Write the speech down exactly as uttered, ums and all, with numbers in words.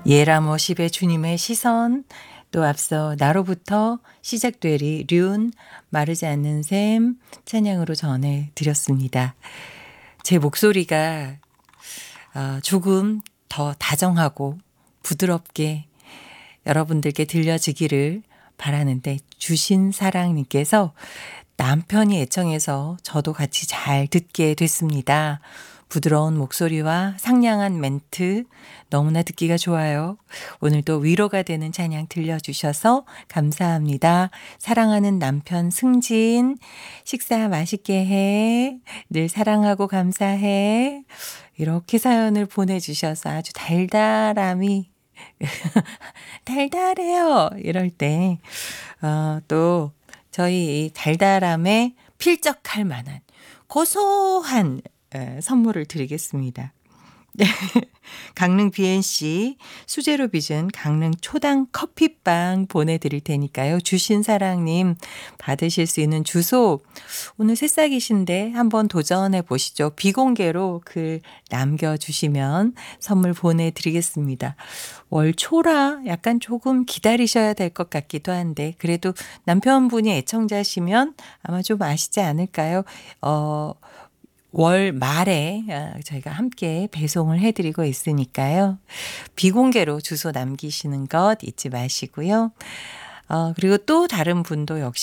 예라모십의 주님의 시선, 또 앞서 나로부터 시작되리 륜 마르지 않는 샘 찬양으로 전해드렸습니다. 제 목소리가 어, 조금 더 다정하고 부드럽게 여러분들께 들려지기를 바라는데, 주신 사랑님께서 남편이 애청해서 저도 같이 잘 듣게 됐습니다. 부드러운 목소리와 상냥한 멘트 너무나 듣기가 좋아요. 오늘도 위로가 되는 찬양 들려주셔서 감사합니다. 사랑하는 남편 승진, 식사 맛있게 해. 늘 사랑하고 감사해. 이렇게 사연을 보내주셔서 아주 달달함이 달달해요. 이럴 때 어, 또 저희 이 달달함에 필적할 만한 고소한 에, 선물을 드리겠습니다. 강릉 비엔씨 수제로 빚은 강릉 초당 커피빵 보내드릴 테니까요. 주신 사랑님 받으실 수 있는 주소 오늘 새싹이신데 한번 도전해 보시죠. 비공개로 글 남겨주시면 선물 보내드리겠습니다. 월 초라 약간 조금 기다리셔야 될 것 같기도 한데, 그래도 남편분이 애청자시면 아마 좀 아시지 않을까요? 어, 월 말에 저희가 함께 배송을 해드리고 있으니까요. 비공개로 주소 남기시는 것 잊지 마시고요. 어, 그리고 또 다른 분도 역시